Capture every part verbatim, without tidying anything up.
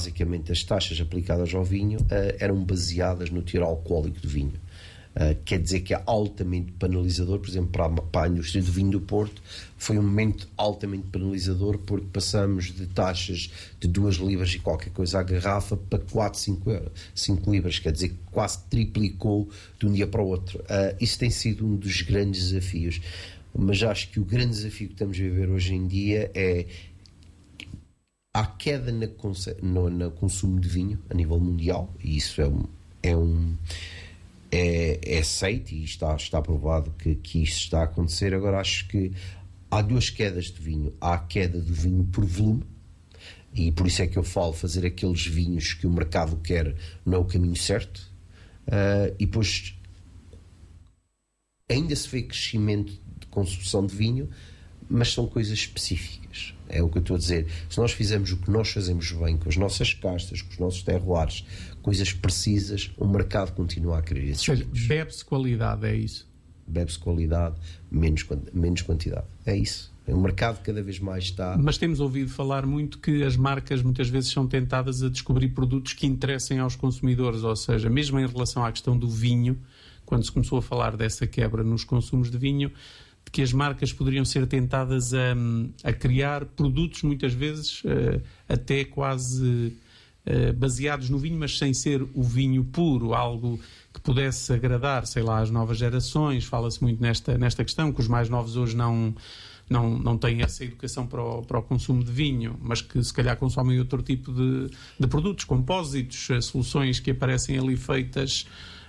basicamente as taxas aplicadas ao vinho uh, eram baseadas no teor alcoólico do vinho. Uh, quer dizer que é altamente penalizador, por exemplo, para a, para a indústria do vinho do Porto, foi um momento altamente penalizador, porque passamos de taxas de duas libras e qualquer coisa à garrafa para quatro, cinco libras, quer dizer que quase triplicou de um dia para o outro. Uh, isso tem sido um dos grandes desafios, mas acho que o grande desafio que estamos a viver hoje em dia é a queda na, no, no consumo de vinho a nível mundial, e isso é um, é um É, é aceito e está, está provado que, que isto está a acontecer. Agora, acho que há duas quedas de vinho. Há a queda do vinho por volume, e por isso é que eu falo fazer aqueles vinhos que o mercado quer não é o caminho certo. Uh, e depois ainda se vê crescimento de consumo de vinho, mas são coisas específicas. É o que eu estou a dizer. Se nós fizermos o que nós fazemos bem, com as nossas castas, com os nossos terroirs, coisas precisas, o mercado continua a querer esses vinhos. Bebe-se qualidade, é isso? Bebe-se qualidade, menos, menos quantidade. É isso. O mercado cada vez mais está... Mas temos ouvido falar muito que as marcas muitas vezes são tentadas a descobrir produtos que interessem aos consumidores, ou seja, mesmo em relação à questão do vinho, quando se começou a falar dessa quebra nos consumos de vinho, de que as marcas poderiam ser tentadas a, a criar produtos, muitas vezes, uh, até quase uh, baseados no vinho, mas sem ser o vinho puro, algo que pudesse agradar, sei lá, às novas gerações. Fala-se muito nesta, nesta questão, que os mais novos hoje não, não, não têm essa educação para o, para o consumo de vinho, mas que se calhar consomem outro tipo de, de produtos, compósitos, soluções que aparecem ali feitas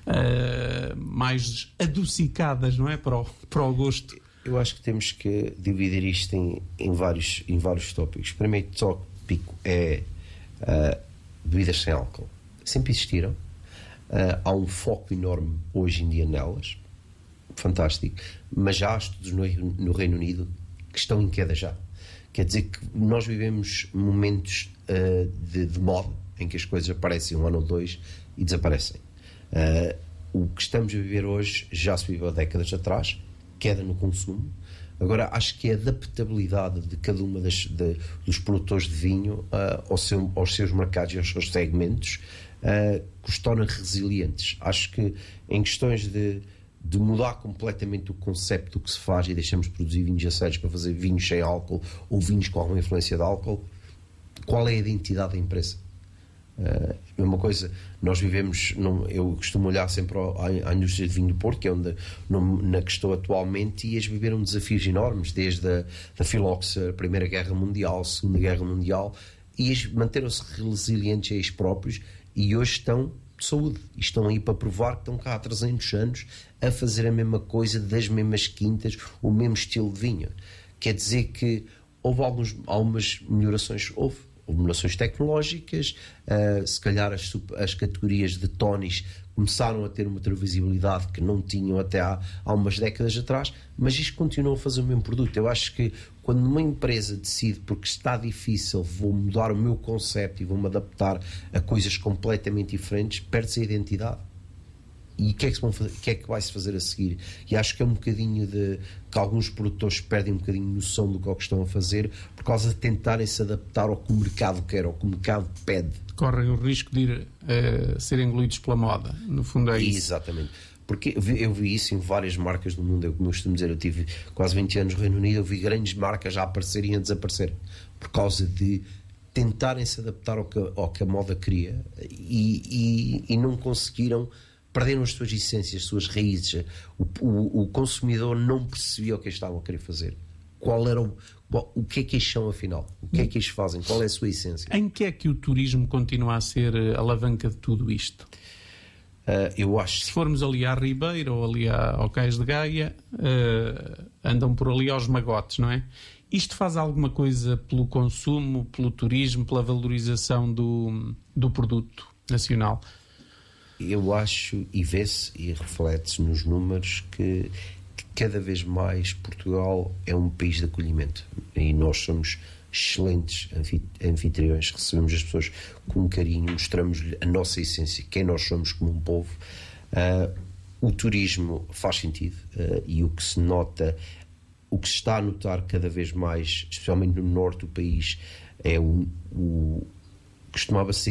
uh, mais adocicadas, não é? Para o, para o gosto. Eu acho que temos que dividir isto em, em, vários, em vários tópicos. O primeiro tópico é uh, bebidas sem álcool. Sempre existiram. Uh, há um foco enorme hoje em dia nelas. Fantástico. Mas já há estudos no, no Reino Unido que estão em queda já. Quer dizer que nós vivemos momentos uh, de, de moda em que as coisas aparecem um ano ou dois e desaparecem. Uh, o que estamos a viver hoje já se viveu há décadas atrás. Queda no consumo. Agora, acho que a adaptabilidade de cada uma das, de, dos produtores de vinho uh, ao seu, aos seus mercados e aos seus segmentos uh, que os torna resilientes. Acho que em questões de, de mudar completamente o concepto do que se faz e deixamos de produzir vinhos a sérios para fazer vinhos sem álcool ou vinhos com alguma influência de álcool, qual é a identidade da empresa? Uh, é uma coisa, nós vivemos num, eu costumo olhar sempre à, à indústria de vinho do Porto, que é onde, no, na que estou atualmente, e eles viveram desafios enormes desde a da filoxera, a Primeira Guerra Mundial, a Segunda Guerra Mundial, e eles manteram-se resilientes a eles próprios e hoje estão de saúde, e estão aí para provar que estão cá há trezentos anos a fazer a mesma coisa, das mesmas quintas, o mesmo estilo de vinho. Quer dizer que houve alguns, algumas melhorações, houve melhorações tecnológicas, uh, se calhar as, as categorias de tónis começaram a ter uma visibilidade que não tinham até há, há umas décadas atrás, mas isto continua a fazer o mesmo produto. Eu acho que quando uma empresa decide, porque está difícil, vou mudar o meu conceito e vou-me adaptar a coisas completamente diferentes, perde-se a identidade. E o que, é que, que é que vai-se fazer a seguir? E acho que é um bocadinho de que alguns produtores perdem um bocadinho noção do que, é que estão a fazer por causa de tentarem se adaptar ao que o mercado quer, ao que o mercado pede. Correm o risco de ir uh, ser engolidos pela moda, no fundo é isso. Exatamente. Porque eu vi, eu vi isso em várias marcas do mundo. Eu, como eu costumo dizer, eu tive quase vinte anos no Reino Unido, eu vi grandes marcas a aparecerem e a desaparecer por causa de tentarem se adaptar ao que, ao que a moda queria e, e, e não conseguiram. Perderam as suas essências, as suas raízes. O, o, o consumidor não percebia o que eles estavam a querer fazer. Qual era o, o que é que eles são, afinal? O que é que eles fazem? Qual é a sua essência? Em que é que o turismo continua a ser a alavanca de tudo isto? Uh, eu acho... Se formos ali à Ribeira ou ali ao Cais de Gaia, uh, andam por ali aos magotes, não é? Isto faz alguma coisa pelo consumo, pelo turismo, pela valorização do, do produto nacional? Eu acho, e vê-se e reflete-se nos números, que, que cada vez mais Portugal é um país de acolhimento. E nós somos excelentes anfitriões, recebemos as pessoas com carinho, mostramos-lhe a nossa essência, quem nós somos como um povo. Uh, o turismo faz sentido, uh, e o que se nota, o que se está a notar cada vez mais, especialmente no norte do país, é o... o costumava-se